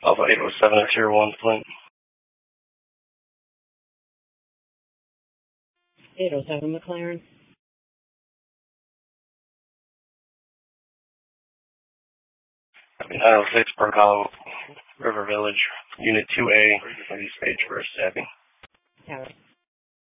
Alpha 807 at Tier 1, Flint. 807 McLaren. Copy 906 Park Hollow, River Village, Unit 2A, East Page for staffing. Tower.